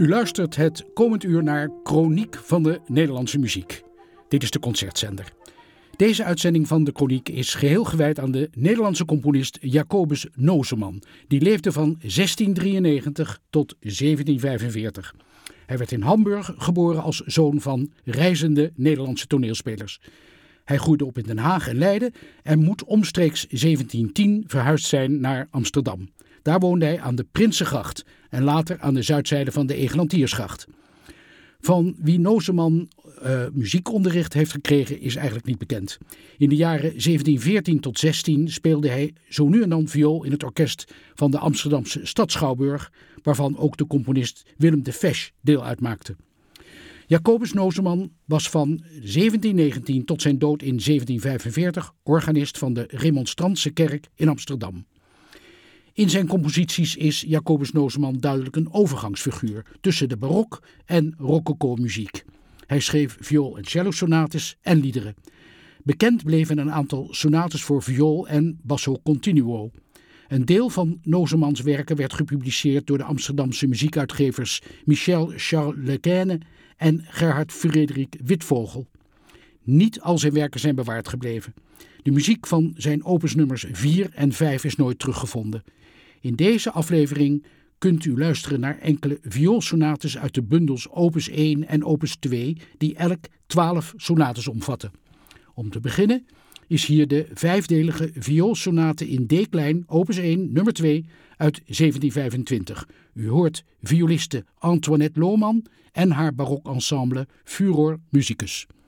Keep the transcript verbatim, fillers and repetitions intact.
U luistert het komend uur naar Chroniek van de Nederlandse muziek. Dit is de Concertzender. Deze uitzending van de Chroniek is geheel gewijd aan de Nederlandse componist Jacobus Nozeman. Die leefde van zestien drieënnegentig tot zeventien vijfenveertig. Hij werd in Hamburg geboren als zoon van reizende Nederlandse toneelspelers. Hij groeide op in Den Haag en Leiden en moet omstreeks zeventien tien verhuisd zijn naar Amsterdam. Daar woonde hij aan de Prinsengracht en later aan de zuidzijde van de Egelantiersgracht. Van wie Nozeman uh, muziekonderricht heeft gekregen is eigenlijk niet bekend. In de jaren zeventien veertien tot zestien speelde hij zo nu en dan viool in het orkest van de Amsterdamse Stadsschouwburg, waarvan ook de componist Willem de Fesch deel uitmaakte. Jacobus Nozeman was van zeventien negentien tot zijn dood in zeventien vijfenveertig organist van de Remonstrantse kerk in Amsterdam. In zijn composities is Jacobus Nozeman duidelijk een overgangsfiguur tussen de barok en rococo muziek. Hij schreef viool- en cello-sonates en liederen. Bekend bleven een aantal sonates voor viool en basso continuo. Een deel van Nozemans werken werd gepubliceerd door de Amsterdamse muziekuitgevers Michel Charles Lequesne en Gerhard Frederik Witvogel. Niet al zijn werken zijn bewaard gebleven. De muziek van zijn opusnummers vier en vijf is nooit teruggevonden. In deze aflevering kunt u luisteren naar enkele vioolsonates uit de bundels opus één en opus twee, die elk twaalf sonates omvatten. Om te beginnen is hier de vijfdelige vioolsonate in D-klein opus één nummer twee uit zeventien vijfentwintig. U hoort violiste Antoinette Lohman en haar barokensemble Furor Musicus.